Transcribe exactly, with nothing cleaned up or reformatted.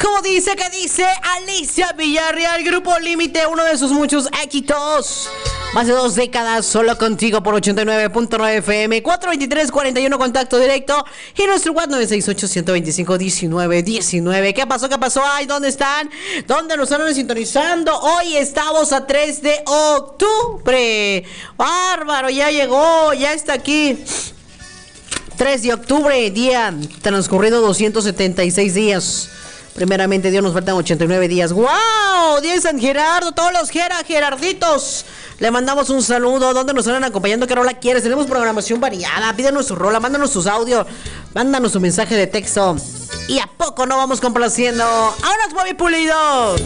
como dice que dice Alicia Villarreal, Grupo Límite, uno de sus muchos éxitos. Más de dos décadas solo contigo por ochenta y nueve punto nueve F M, cuatro veintitrés cuarenta y uno contacto directo y nuestro WhatsApp nueve seis ocho, uno dos cinco, uno nueve uno nueve. ¿Qué pasó? ¿Qué pasó? Ay, ¿dónde están? ¿Dónde nos están sintonizando? Hoy estamos a tres de octubre. Bárbaro, ya llegó, ya está aquí. tres de octubre, día transcurrido doscientos setenta y seis días. Primeramente, Dios, nos faltan ochenta y nueve días. ¡Wow! Día de San Gerardo, todos los Gera, Gerarditos. Le mandamos un saludo. ¿Dónde nos están acompañando? ¿Qué rola quieres? Tenemos programación variada. Pídanos su rola, mándanos sus audios, mándanos su mensaje de texto. ¿Y a poco no vamos complaciendo? ¡Ahora es Bobby Pulido!